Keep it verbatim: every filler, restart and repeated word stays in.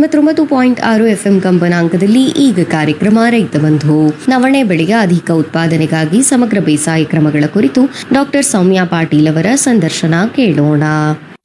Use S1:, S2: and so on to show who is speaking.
S1: ತೊಂಬತ್ತೊಂಬತ್ತು ಪಾಯಿಂಟ್ ಆರು ಎಫ್ಎಂ ಕಂಪನಾಂಕದಲ್ಲಿ ಈಗ ಕಾರ್ಯಕ್ರಮ ರೈತ ಬಂಧು. ನವಣೆ ಬೆಳೆಯ ಅಧಿಕ ಉತ್ಪಾದನೆಗಾಗಿ ಸಮಗ್ರ ಬೇಸಾಯ ಕ್ರಮಗಳ ಕುರಿತು ಡಾಕ್ಟರ್ ಸೌಮ್ಯ ಪಾಟೀಲ್ ಅವರ ಸಂದರ್ಶನ ಕೇಳೋಣ.